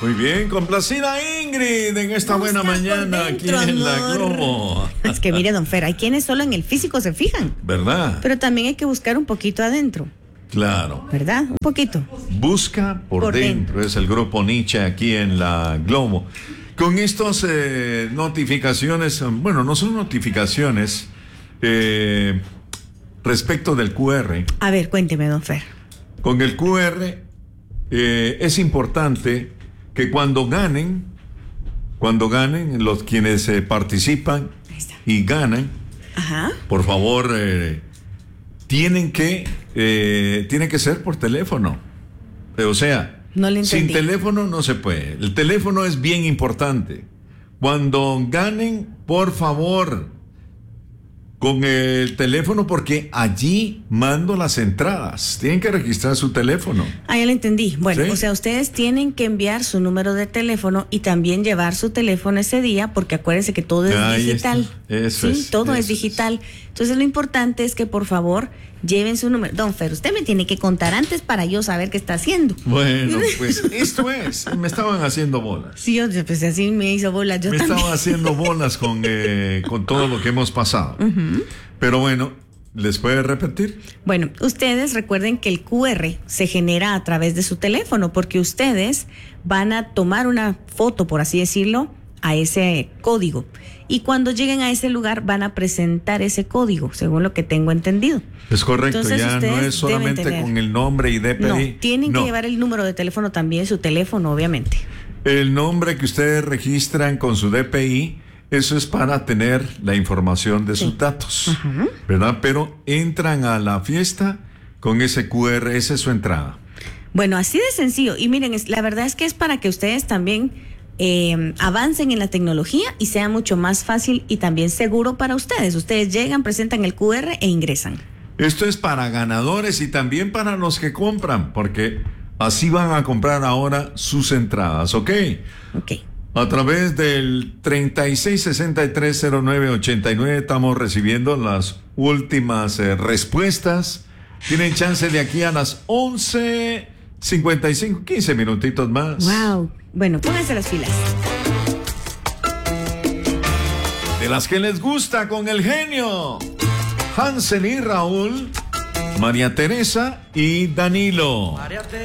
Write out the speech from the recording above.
Muy bien, complacida Ingrid en esta buena mañana aquí en la Globo. Es que mire, don Fer, hay quienes solo en el físico se fijan. ¿Verdad? Pero también hay que buscar un poquito adentro. Claro. ¿Verdad? Un poquito. Busca por dentro. Es el grupo Nietzsche aquí en la Globo. Con estas notificaciones, bueno, no son notificaciones, respecto del QR. A ver, cuénteme, don Fer. Con el QR es importante que cuando ganen los quienes participan y ganan, ajá, por favor, tiene que ser por teléfono. O sea, no le sin entendí. teléfono no se puede. El teléfono es bien importante. Cuando ganen, por favor, con el teléfono, porque allí mando las entradas. Tienen que registrar su teléfono. Ah, ya lo entendí. Bueno, ¿Sí? O sea, ustedes tienen que enviar su número de teléfono y también llevar su teléfono ese día, porque acuérdense que todo es Ahí digital. está. Todo es digital. Entonces, lo importante es que, por favor, lleven su número. Don Fer, usted me tiene que contar antes para yo saber qué está haciendo. Bueno, pues esto es. Me estaban haciendo bolas. Sí, pues así me hizo bolas. Yo me también. estaba haciendo bolas con todo lo que hemos pasado. Uh-huh. Pero bueno, ¿les puede repetir? Bueno, ustedes recuerden que el QR se genera a través de su teléfono, porque ustedes van a tomar una foto, por así decirlo, a ese código. Y cuando lleguen a ese lugar van a presentar ese código, según lo que tengo entendido. Es correcto. Entonces, ya no es solamente con el nombre y DPI. No, tienen que llevar el número de teléfono también, su teléfono, obviamente. El nombre que ustedes registran con su DPI, eso es para tener la información de sus datos, uh-huh, ¿verdad? Pero entran a la fiesta con ese QR, esa es su entrada. Bueno, así de sencillo. Y miren, la verdad es que es para que ustedes también avancen en la tecnología y sea mucho más fácil y también seguro para ustedes. Ustedes llegan, presentan el QR e ingresan. Esto es para ganadores y también para los que compran, porque así van a comprar ahora sus entradas, ¿ok? Ok. A través del 36630989 estamos recibiendo las últimas respuestas. Tienen chance de aquí a las 11:55, 15 minutitos más. Wow. Bueno, pónganse las filas. De las que les gusta con el genio. Hansel y Raúl, María Teresa y Danilo.